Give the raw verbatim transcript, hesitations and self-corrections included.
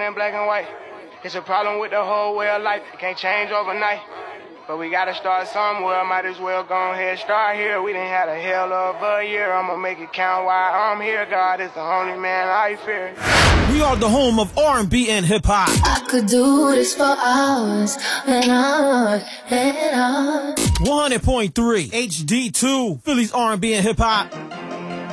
in black and white. It's a problem with the whole way of life. It can't change overnight. But we gotta start somewhere. Might as well go ahead start here. We done had a hell of a year. I'ma make it count while I'm here. God is the only man I fear. We are the home of R and B and hip hop. I could do this for hours and on and on. one hundred point three H D two, Philly's R and B and hip hop.